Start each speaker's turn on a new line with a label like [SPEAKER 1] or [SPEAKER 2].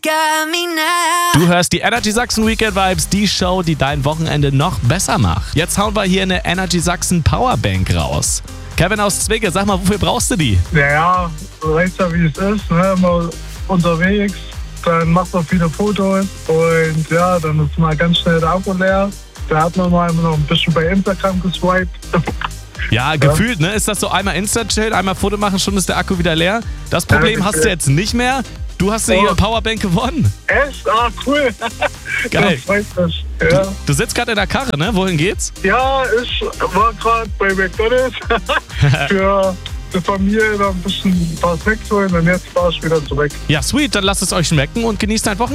[SPEAKER 1] got me now.
[SPEAKER 2] Du hörst die Energy Sachsen Weekend Vibes, die Show, die dein Wochenende noch besser macht. Jetzt hauen wir hier eine Energy Sachsen Powerbank raus. Kevin aus Zwicke, sag mal, wofür brauchst du die?
[SPEAKER 3] Ja, du weißt ja, wie es ist, ne? Mal unterwegs, dann macht man viele Fotos und ja, dann ist mal ganz schnell der Akku leer. Da hat man mal noch ein bisschen bei Instagram geswiped.
[SPEAKER 2] Ja, gefühlt, ne? Ist das so einmal Insta-Chill, einmal Foto machen, schon ist der Akku wieder leer. Das Problem hast du jetzt nicht mehr. Du hast die Powerbank gewonnen.
[SPEAKER 3] Echt? Ah, cool.
[SPEAKER 2] Geil.
[SPEAKER 3] Ja, freut mich. Ja.
[SPEAKER 2] Du sitzt gerade in der Karre, ne? Wohin geht's?
[SPEAKER 3] Ja, ich war gerade bei McDonald's für die Familie noch ein paar Snacks holen und jetzt fahre ich wieder zurück.
[SPEAKER 2] Ja, sweet, dann lasst es euch schmecken und genießt ein Wochenende.